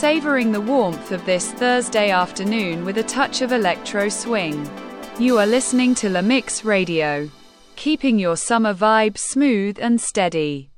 savoring the warmth of this Thursday afternoon with a touch of electro swing. You are listening to La Mix Radio, keeping your summer vibes smooth and steady.